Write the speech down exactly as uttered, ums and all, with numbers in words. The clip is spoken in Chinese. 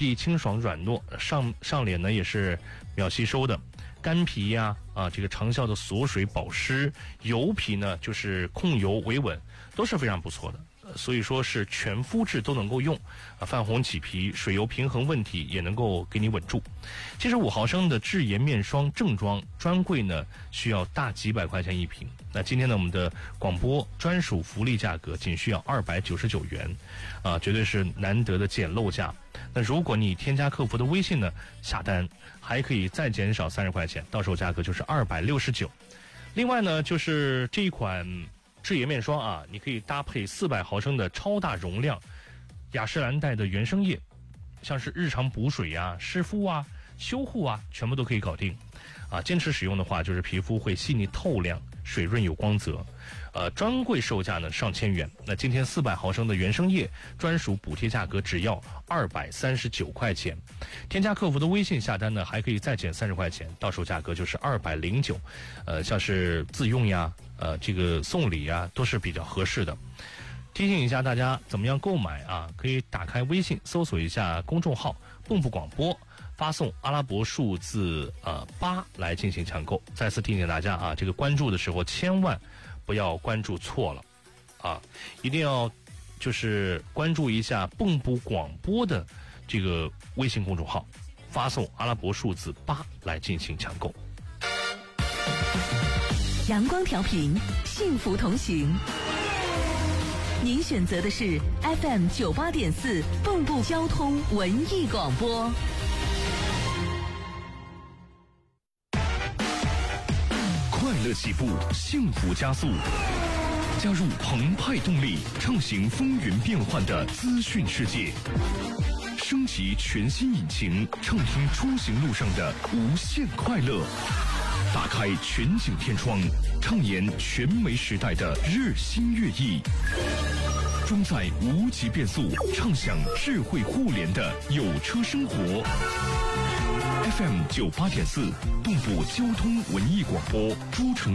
地清爽软糯，上上脸呢也是秒吸收的。干皮呀 啊, 啊，这个长效的锁水保湿，油皮呢就是控油维稳，都是非常不错的。所以说是全肤质都能够用啊，泛红起皮、水油平衡问题也能够给你稳住。其实五毫升的智颜面霜正装专柜呢需要大几百块钱一瓶，那今天呢我们的广播专属福利价格仅需要二百九十九元啊，绝对是难得的捡漏价。那如果你添加客服的微信呢下单，还可以再减少三十块钱，到手价格就是二百六十九。另外呢就是这一款智颜面霜啊，你可以搭配四百毫升的超大容量雅诗兰黛的原生液，像是日常补水啊、湿敷啊、修护啊，全部都可以搞定。啊，坚持使用的话，就是皮肤会细腻透亮、水润有光泽。呃，专柜售价呢上千元，那今天四百毫升的原生液专属补贴价格只要二百三十九块钱。添加客服的微信下单呢，还可以再减三十块钱，到手价格就是二百零九。呃，像是自用呀。呃，这个送礼啊都是比较合适的。提醒一下大家怎么样购买啊？可以打开微信搜索一下公众号“蚌埠广播”，发送阿拉伯数字呃八来进行抢购。再次提醒大家啊，这个关注的时候千万不要关注错了啊，一定要就是关注一下蚌埠广播的这个微信公众号，发送阿拉伯数字八来进行抢购。 阳光调频，幸福同行。您选择的是 F M 九八点四蚌埠交通文艺广播。 快乐起步，幸福加速。加入澎湃动力，畅行风云变幻的资讯世界。升级全新引擎，畅听出行路上的无限快乐。打开全景天窗，畅言全媒时代的日新月异。装载无极变速，畅享智慧互联的有车生活。F M 九八点四，蚌埠交通文艺广播，诸城。